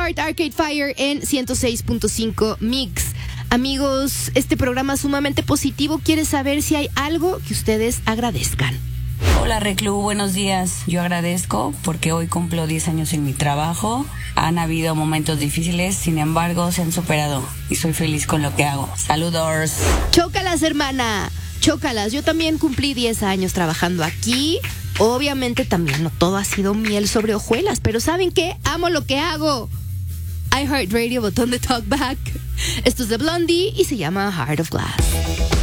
Heart Arcade Fire en 106.5 Mix. Amigos, este programa sumamente positivo quiere saber si hay algo que ustedes agradezcan. Hola Reclu, buenos días. Yo agradezco porque hoy cumplo 10 años en mi trabajo. Han habido momentos difíciles, sin embargo se han superado y soy feliz con lo que hago. Saludos. Chócalas, hermana. Chócalas. Yo también cumplí 10 años trabajando aquí. Obviamente también no todo ha sido miel sobre hojuelas, pero ¿saben qué? Amo lo que hago. iHeartRadio, botón de talkback. Esto es de Blondie y se llama Heart of Glass.